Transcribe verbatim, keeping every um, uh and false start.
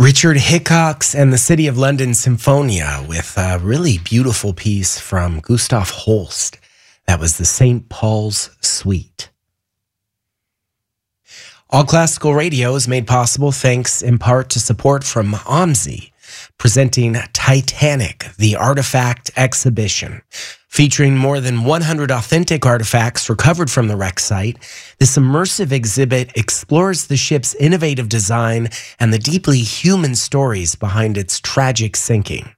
Richard Hickox and the City of London Symphonia with a really beautiful piece from Gustav Holst. That was the Saint Paul's Suite. All Classical Radio is made possible thanks in part to support from OMSI, presenting Titanic, the Artifact Exhibition. Featuring more than one hundred authentic artifacts recovered from the wreck site, this immersive exhibit explores the ship's innovative design and the deeply human stories behind its tragic sinking.